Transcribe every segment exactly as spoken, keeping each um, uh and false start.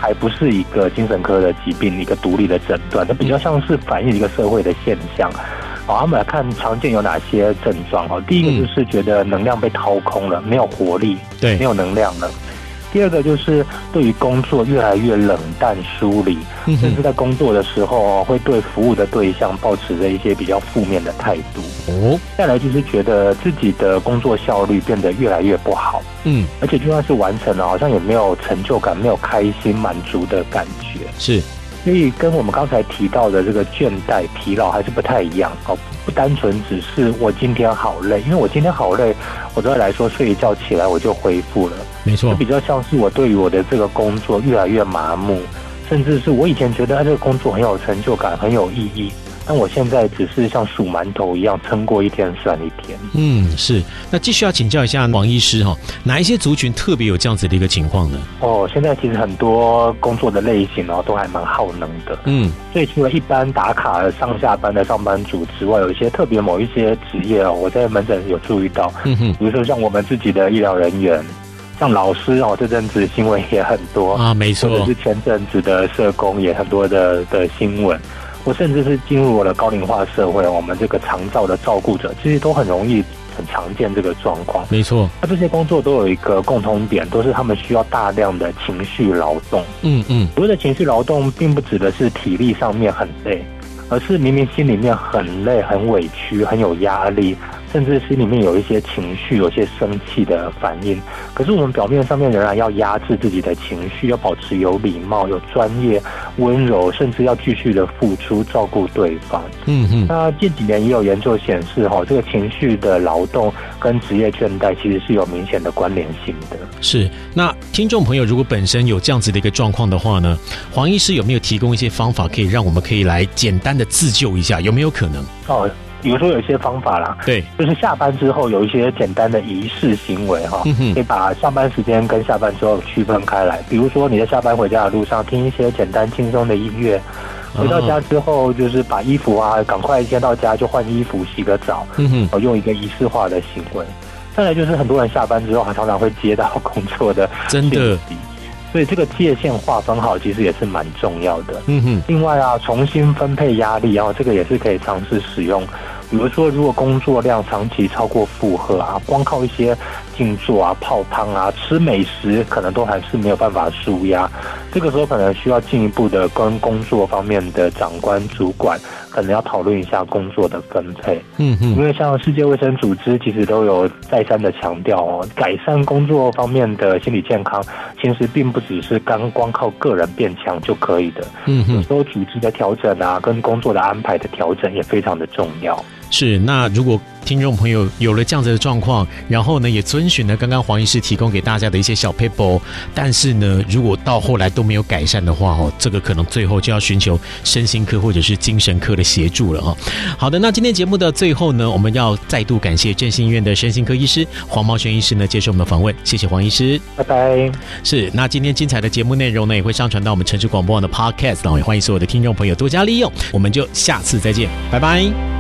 还不是一个精神科的疾病，一个独立的诊断，它比较像是反映一个社会的现象。好，我们来看常见有哪些症状。好，第一个就是觉得能量被掏空了，没有活力， 对， 没有能量了。第二个就是对于工作越来越冷淡疏离，嗯、甚至在工作的时候会对服务的对象抱持着一些比较负面的态度。哦，再来就是觉得自己的工作效率变得越来越不好，嗯，而且就算是完成了，好像也没有成就感，没有开心满足的感觉。 是。 所以跟我们刚才提到的这个倦怠、疲劳还是不太一样哦，不单纯只是我今天好累，因为我今天好累，我对来说睡一觉起来我就恢复了， 没错， 就比较像是我对于我的这个工作越来越麻木，甚至是我以前觉得、啊、这个工作很有成就感、很有意义。但我现在只是像数馒头一样，撑过一天算一天。 嗯，是。那继续要请教一下王医师哈，哪一些族群特别有这样子的一个情况呢？ 哦，现在其实很多工作的类型哦，都还蛮耗能的。嗯，所以除了一般打卡的上下班的上班族之外，有一些特别某一些职业哦，我在门诊有注意到。嗯哼，比如说像我们自己的医疗人员。像老师哦，这阵子新闻也很多啊，没错， 或者是前阵子的社工也很多的的新闻，或甚至是进入了高龄化社会，我们这个长照的照顾者，其实都很容易很常见这个状况。 没错， 那这些工作都有一个共同点，都是他们需要大量的情绪劳动。嗯嗯，所谓的情绪劳动，并不指的是体力上面很累，而是明明心里面很累、很委屈、很有压力。甚至心里面有一些情绪，有些生气的反应，可是我们表面上面仍然要压制自己的情绪，要保持有礼貌、有专业、温柔，甚至要继续的付出照顾对方。嗯嗯。那近几年也有研究显示，哈，这个情绪的劳动跟职业倦怠其实是有明显的关联性的。 是。那听众朋友如果本身有这样子的一个状况的话呢，黄医师有没有提供一些方法，可以让我们可以来简单的自救一下？有没有可能？ 哦。比如说有一些方法啦， 对， 就是下班之后有一些简单的仪式行为哈，嗯、可以把上班时间跟下班之后区分开来。比如说你在下班回家的路上听一些简单轻松的音乐，回到家之后就是把衣服啊，赶快先到家就换衣服、洗个澡，嗯哼，用一个仪式化的行为。再来就是很多人下班之后还常常会接到工作的真的。 所以这个界限划分好，其实也是蛮重要的。嗯哼。另外啊，重新分配压力，然后这个也是可以尝试使用。比如说，如果工作量长期超过负荷啊，光靠一些静坐啊、泡汤啊、吃美食，可能都还是没有办法抒压。这个时候可能需要进一步的跟工作方面的长官、主管，可能要讨论一下工作的分配。嗯嗯，因为像世界卫生组织其实都有再三的强调哦，改善工作方面的心理健康，其实并不只是刚光靠个人变强就可以的。嗯嗯，有时候组织的调整啊，跟工作的安排的调整也非常的重要。 是，那如果听众朋友有了这样子的状况，然后呢也遵循了刚刚黄医师提供给大家的一些小 paper， 但是呢如果到后来都没有改善的话哦，这个可能最后就要寻求身心科或者是精神科的协助了哦。好的，那今天节目的最后呢，我们要再度感谢振兴医院的身心科医师黄茂轩医师呢接受我们的访问，谢谢黄医师， 拜拜。 是，那今天精彩的节目内容呢也会上传到我们城市广播网的 podcast， 然后也欢迎所有的听众朋友多加利用，我们就下次再见，拜拜。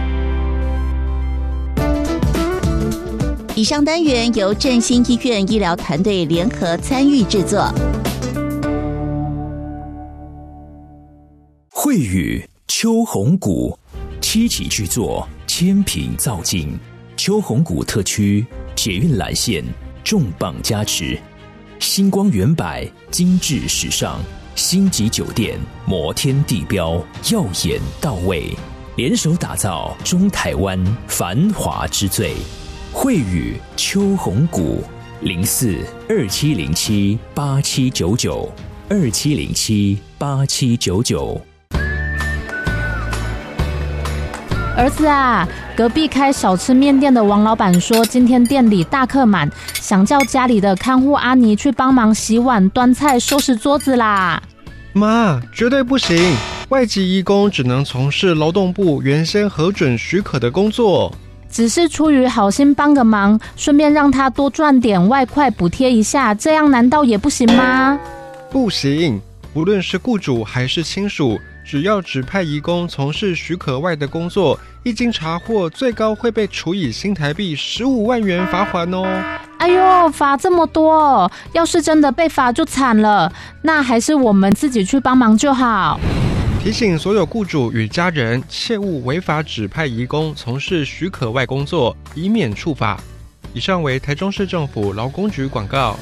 以上单元由振兴医院医疗团队联合参与制作。 慧宇秋红谷七期巨作，千品造境，秋红谷特区捷运蓝线重磅加持，星光远百精致时尚，星级酒店摩天地标耀眼到位，联手打造中台湾繁华之最。慧宇秋红谷零四二七零七八七九九二七零七八七九九。 儿子啊，隔壁开小吃面店的王老板说，今天店里大客满，想叫家里的看护阿妮去帮忙洗碗、端菜、收拾桌子啦。 妈，绝对不行！外籍移工只能从事劳动部原先核准许可的工作。 只是出于好心帮个忙，顺便让他多赚点外快补贴一下，这样难道也不行吗？ 不行，无论是雇主还是亲属，只要指派移工从事许可外的工作，一经查获，最高会被处以新台币十五万元罚锾哦。 哎呦，罚这么多，要是真的被罚就惨了，那还是我们自己去帮忙就好。 提醒所有雇主与家人，切勿违法指派移工从事许可外工作，以免处罚。以上为台中市政府劳工局广告。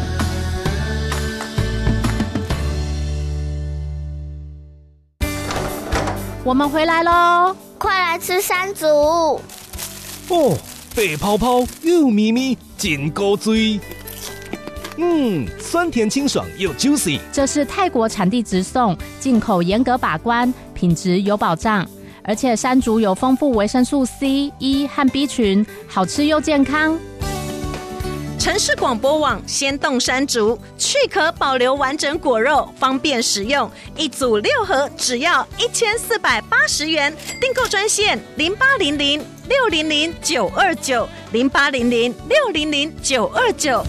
我们回来咯， 快来吃山竹哦，白泡泡又咪咪，真高追。嗯，酸甜清爽又 juicy。 这是泰国产地直送，进口严格把关，品质有保障。而且山竹有丰富维生素 C、E 和 B 群，好吃又健康。 城市广播网鲜冻山竹，去壳保留完整果肉，方便食用。一组六盒，只要一千四百八十元。订购专线零八零零六零零九二九零八零零六零零九二九。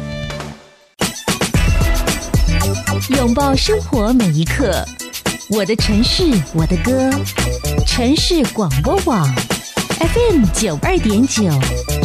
拥抱生活每一刻，我的城市，我的歌，城市广播网 F M 九二点九。